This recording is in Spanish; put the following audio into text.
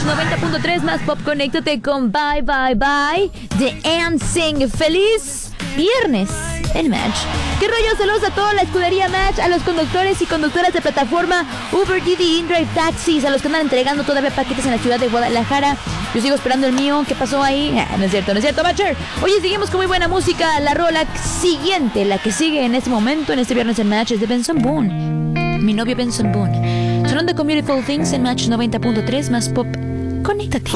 90.3 más pop. Conéctate con Bye Bye Bye de NSYNC. ¡Feliz viernes en Match! ¿Qué rollo? Saludos a toda la escudería Match, a los conductores y conductoras de plataforma Uber, Didi, InDrive, Taxis, a los que andan entregando todavía paquetes en la ciudad de Guadalajara. Yo sigo esperando el mío. ¿Qué pasó ahí? No es cierto, Matcher. Oye, seguimos con muy buena música. La rola siguiente, la que sigue en este momento, en este viernes en Match, es de Benson Boone. Mi novio Benson Boone. Sonando con Beautiful Things en Match 90.3 más pop. Conéctate.